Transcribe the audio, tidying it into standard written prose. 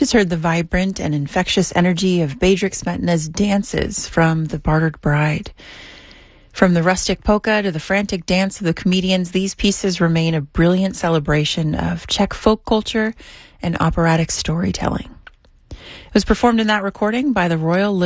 Just heard the vibrant and infectious energy of Bedřich Smetana's dances from The Bartered Bride. From the rustic polka to the frantic dance of the comedians, these pieces remain a brilliant celebration of Czech folk culture and operatic storytelling. It was performed in that recording by the Royal